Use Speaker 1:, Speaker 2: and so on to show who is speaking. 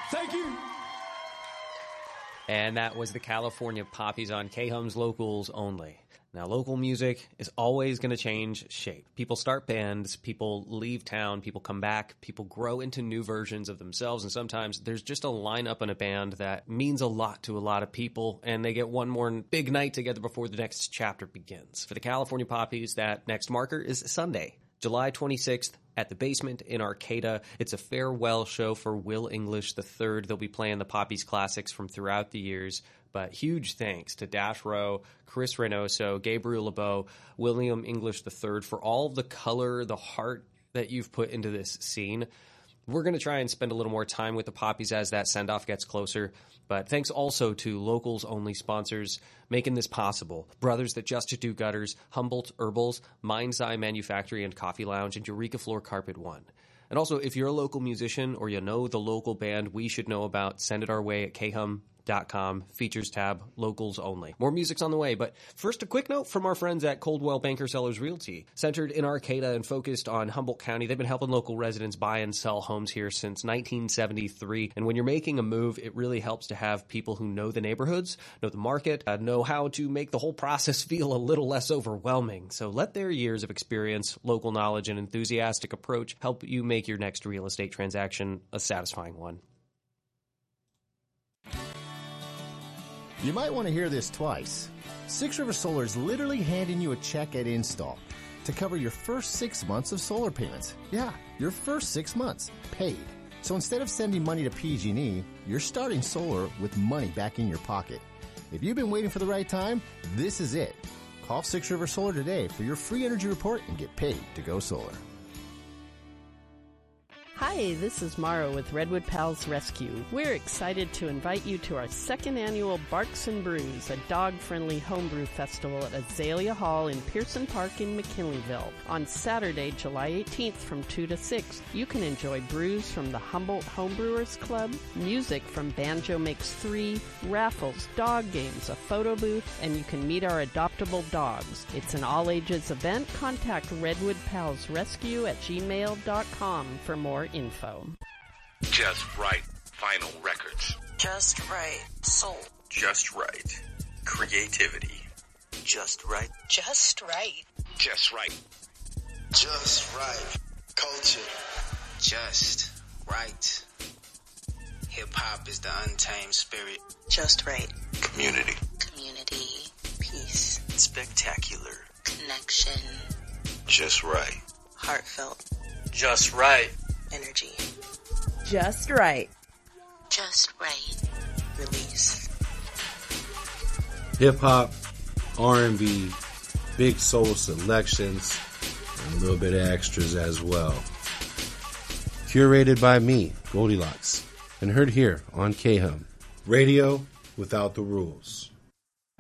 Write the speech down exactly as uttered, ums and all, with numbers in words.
Speaker 1: Thank you.
Speaker 2: And that was the California Poppies on K-Hum's Locals Only. Now, local music is always going to change shape. People start bands, people leave town, people come back, people grow into new versions of themselves, and sometimes there's just a lineup in a band that means a lot to a lot of people, and they get one more big night together before the next chapter begins. For the California Poppies, that next marker is Sunday, July twenty-sixth, at the Basement in Arcata. It's a farewell show for Will English the third. They'll be playing the Poppies classics from throughout the years. But huge thanks to Dash Rowe, Chris Reynoso, Gabriel LeBeau, William English the third for all the color, the heart that you've put into this scene. We're going to try and spend a little more time with the Poppies as that send-off gets closer. But thanks also to locals-only sponsors making this possible. Brothers That Just Do Gutters, Humboldt Herbals, Mind's Eye Manufactory and Coffee Lounge, and Eureka Floor Carpet One. And also, if you're a local musician or you know the local band we should know about, send it our way at k hum dot com, features tab, locals only. More music's on the way, but first a quick note from our friends at Coldwell Banker Sellers Realty. Centered in Arcata and focused on Humboldt County, they've been helping local residents buy and sell homes here since nineteen seventy-three. And when you're making a move, it really helps to have people who know the neighborhoods, know the market, uh, know how to make the whole process feel a little less overwhelming. So let their years of experience, local knowledge, and enthusiastic approach help you make your next real estate transaction a satisfying one.
Speaker 3: You might want to hear this twice. Six River Solar is literally handing you a check at install to cover your first six months of solar payments. Yeah, your first six months, paid. So instead of sending money to P G and E, you're starting solar with money back in your pocket. If you've been waiting for the right time, this is it. Call Six River Solar today for your free energy report and get paid to go solar.
Speaker 4: Hi, this is Mara with Redwood Pals Rescue. We're excited to invite you to our second annual Barks and Brews, a dog-friendly homebrew festival at Azalea Hall in Pearson Park in McKinleyville. On Saturday, July eighteenth from two to six, you can enjoy brews from the Humboldt Homebrewers Club, music from Banjo Makes Three, raffles, dog games, a photo booth, and you can meet our adoptable dogs. It's an all-ages event. Contact Redwood Pals Rescue at gmail dot com for more info.
Speaker 5: Just Right Vinyl Records.
Speaker 6: Just Right Soul.
Speaker 5: Just Right Creativity.
Speaker 6: Just Right. Just Right.
Speaker 5: Just Right.
Speaker 7: Just Right Culture.
Speaker 8: Just Right. Hip-hop is the untamed spirit.
Speaker 6: Just Right.
Speaker 7: Community.
Speaker 6: Community. Peace.
Speaker 8: Spectacular.
Speaker 6: Connection.
Speaker 7: Just Right.
Speaker 6: Heartfelt.
Speaker 8: Just Right.
Speaker 6: Energy.
Speaker 9: Just Right.
Speaker 6: Just Right. Release.
Speaker 10: Hip-hop, R and B, big soul selections, and a little bit of extras as well. Curated by me, Goldilocks, and heard here on K-Hum. Radio without the rules.